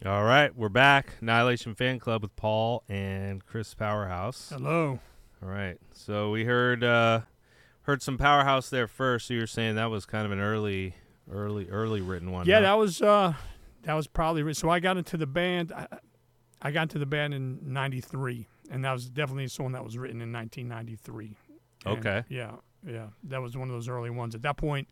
All right, we're back. Annihilation Fan Club with Paul and Chris Powerhouse. Hello. All right, so we heard some Powerhouse there first. So you're saying that was kind of an early written one. Yeah, huh? that was probably so. I got into the band. I got into the band in '93, and that was definitely a song that was written in 1993. And Okay. Yeah, that was one of those early ones. At that point,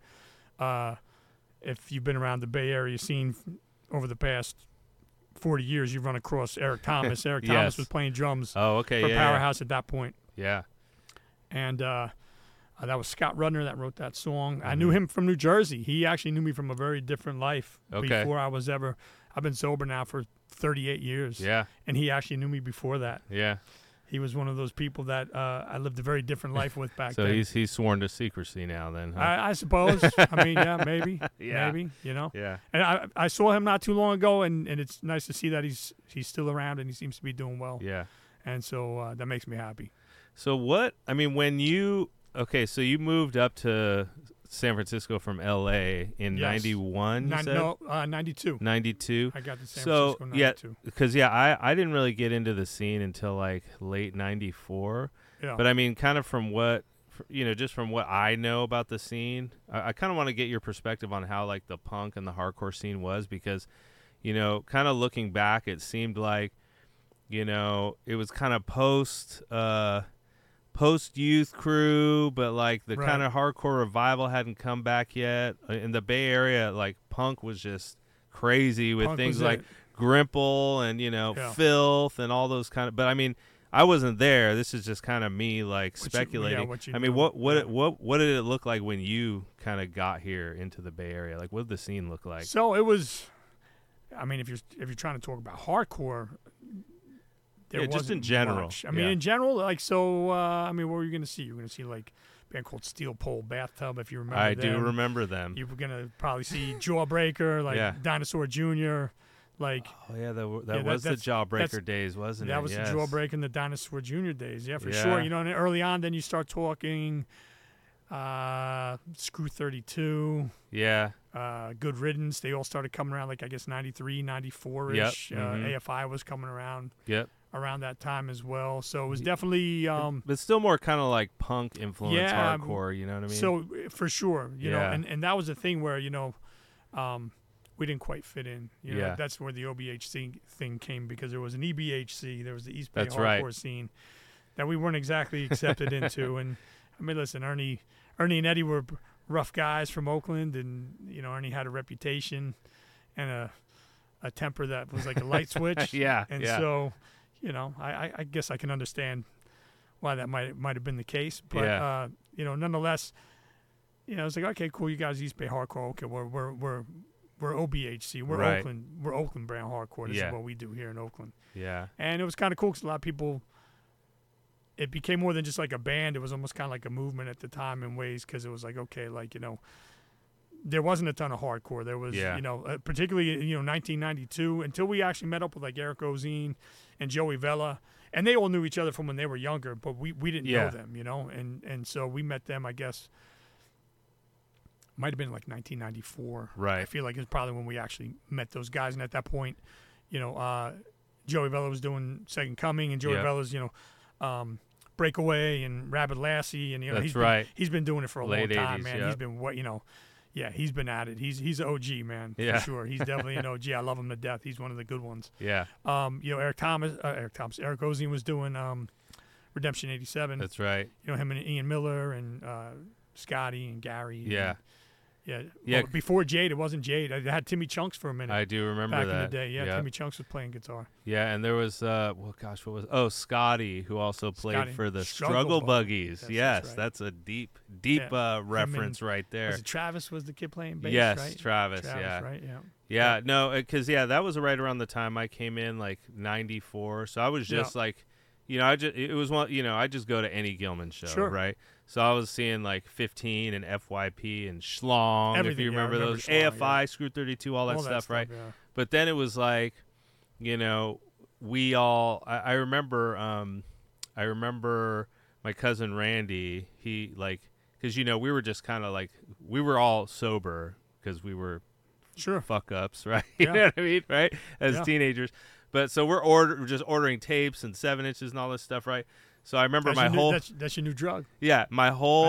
if you've been around the Bay Area scene over the past 40 years, you've run across Eric Thomas. Eric Yes. Thomas was playing drums Oh, okay. for Yeah. Powerhouse at that point. Yeah. And that was Scott Rudner that wrote that song. I Mhm. knew him from New Jersey. He actually knew me from a very different life Okay. before I was ever. I've been sober now for 38 years. Yeah. And he actually knew me before that. Yeah. He was one of those people that I lived a very different life with back So then. he's sworn to secrecy now. Then. Huh? I suppose. I mean, yeah, maybe. Yeah. Maybe, you know. Yeah. And I saw him not too long ago, and it's nice to see that he's still around and he seems to be doing well. Yeah. And so that makes me happy. So what? I mean, when you so you moved up to San Francisco from L.A. in Yes. 91. You said? 92. 92. I got to San So Francisco yeah, 92. because I didn't really get into the scene until like late 94. Yeah. But I mean, kind of from what just from what I know about the scene, I kind of want to get your perspective on how like the punk and the hardcore scene was, because kind of looking back, it seemed like it was kind of post Youth Crew, but like the Right. kind of hardcore revival hadn't come back yet. In the Bay Area, like punk was just crazy with Punk things was like it. Grimple and Yeah. Filth and all those kind of. But I mean, I wasn't there. This is just kind of me like speculating. what you I mean, knew. what did it look like when you kind of got here into the Bay Area? Like, what did the scene look like? So it was. I mean, if you're trying to talk about hardcore, there Yeah, just wasn't in general. much. I mean, Yeah. in general, like so. I mean, what were you going to see? You're going to see like a band called Steel Pole Bathtub, if you remember. I do them. remember them. You were going to probably see Jawbreaker, like Yeah. Dinosaur Jr. Like Oh yeah, that Yeah, was the that's- Jawbreaker days, wasn't it? that was Yes. the Jawbreaker and the Dinosaur Jr. days. Yeah, for Yeah. sure. And early on, then you start talking Screw 32. Yeah. Good Riddance. They all started coming around, like I guess 93, 94-ish. Yep, mhm. AFI was coming around Yep. around that time as well. So it was definitely But still more kind of like punk influence Yeah, hardcore, you know what I mean? so for sure, you know, Yeah. and that was the thing where we didn't quite fit in. You know, Yeah. that's where the OBHC thing came, because there was an EBHC, there was the East Bay That's hardcore right. scene that we weren't exactly accepted into. And I mean, listen, Ernie and Eddie were rough guys from Oakland, and Ernie had a reputation and a temper that was like a light switch. Yeah, And yeah. so, I guess I can understand why that might have been the case. But Yeah. nonetheless, it's like, okay, cool, you guys East Bay hardcore. Okay, we're OBHC. We're Right. Oakland. We're Oakland brand hardcore. This Yeah. is what we do here in Oakland. Yeah. And it was kind of cool because a lot of people. It became more than just like a band. It was almost kind of like a movement at the time in ways, because it was like, okay, like there wasn't a ton of hardcore. There was, Yeah. particularly 1992, until we actually met up with like Eric Ozine and Joey Vela, and they all knew each other from when they were younger, but we didn't Yeah. know them, and so we met them, I guess. Might have been like 1994. Right. I feel like it's probably when we actually met those guys, and at that point, Joey Vela was doing Second Coming, and Joey Yep. Vela's, Breakaway and Rabid Lassie, and That's he's right. He's been doing it for a Late long time, 80s, man. yep. He's been he's been at it. He's an OG, man, Yeah. for sure. He's definitely an OG. I love him to death. He's one of the good ones. Yeah. Eric Ozine was doing Redemption 87. That's right. Him and Ian Miller and Scotty and Gary. Yeah. Yeah. Yeah. Well, before Jade, it wasn't Jade. I had Timmy Chunks for a minute. I do remember back that. in the day. Yeah, Yep. Timmy Chunks was playing guitar. Yeah, and there was Scotty, who also played Scotty. for the Struggle Struggle Buggies. Buggies. That's Yes, right. that's a deep Yeah. reference right there. Was it Travis was the kid playing bass, Yes, right? Travis, yeah. Right, yeah. Yeah, no, because that was right around the time I came in, like 94. So I was just like, I just go to any Gilman show, Sure. right? So I was seeing like 15 and FYP and Schlong, if Everything, you yeah, I remember remember those, Schlong, AFI, Screw 32, all that stuff, right? Yeah. But then it was like, we all. I remember. I remember my cousin Randy. He because we were just kind of like we were all sober because we were Sure. fuck ups, right? You Yeah. know what I mean, right? As Yeah. teenagers, but so we're just ordering tapes and 7 inches and all this stuff, right? So I remember That's my your new, whole that's your new drug. my whole